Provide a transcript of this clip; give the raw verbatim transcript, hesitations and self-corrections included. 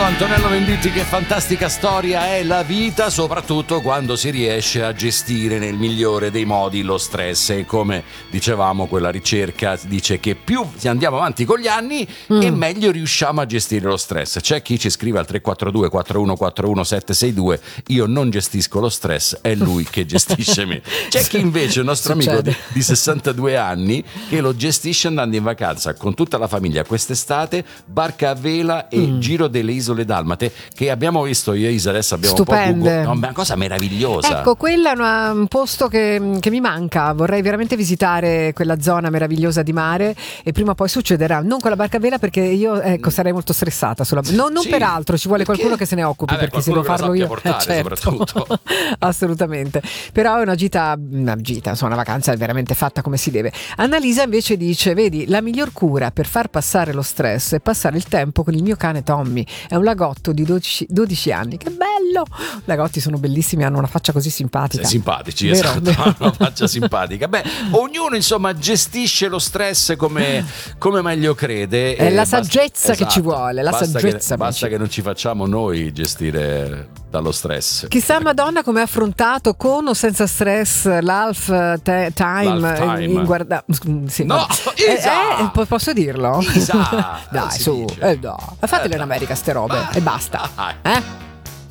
Antonello Venditti, che fantastica storia è la vita, soprattutto quando si riesce a gestire nel migliore dei modi lo stress. E come dicevamo, quella ricerca dice che più andiamo avanti con gli anni mm. e meglio riusciamo a gestire lo stress. C'è chi ci scrive al tre quattro due quattro uno quattro uno sette sei due: io non gestisco lo stress, è lui che gestisce me. C'è chi invece, il nostro Succede. amico di, di sessantadue anni, che lo gestisce andando in vacanza con tutta la famiglia quest'estate, barca a vela e mm. giro delle isole dalmate, che abbiamo visto io e Isa, adesso abbiamo Stupende. un po' Google, no, una cosa meravigliosa. Ecco, quella è una, un posto che, che mi manca, vorrei veramente visitare quella zona meravigliosa di mare, e prima o poi succederà, non con la barca a vela, perché io ecco sarei molto stressata sulla... no, non sì, per altro, ci vuole perché... qualcuno che se ne occupi, Vabbè, perché se devo farlo io portare, eh, certo. soprattutto assolutamente, però è una gita, una gita, insomma, una vacanza veramente fatta come si deve. Annalisa invece dice: vedi, la miglior cura per far passare lo stress è passare il tempo con il mio cane Tommy, è un lagotto di dodici, dodici anni, che bello. Lagotti sono bellissimi, hanno una faccia così simpatica. Sei simpatici, vero, esatto, vero. Hanno una faccia simpatica. Beh, ognuno insomma gestisce lo stress come, come meglio crede. È la basta, saggezza esatto, che ci vuole, la basta saggezza. Che, basta che non ci facciamo noi gestire dallo stress. Chissà Madonna come ha affrontato, con o senza stress, l'half te- time, L'half time. In guarda- sì, no, eh, Isa! eh, posso dirlo? Isa! Dai, su, eh, no. Fatele in America ste robe e basta. Eh?